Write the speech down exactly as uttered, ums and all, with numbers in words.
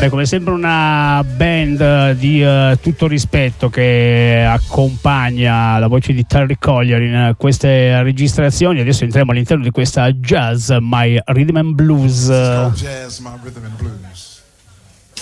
Beh, come sempre una band di uh, tutto rispetto che accompagna la voce di Terry Collier in queste registrazioni. Adesso entriamo all'interno di questa Jazz My Rhythm and Blues. Jazz My Rhythm and Blues.